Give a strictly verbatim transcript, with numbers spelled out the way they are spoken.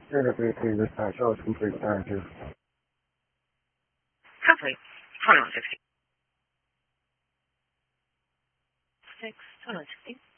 Zero three three dispatch. Oh, it's complete. Thank you. Complete. twenty-one sixty. Six, twenty-one sixty.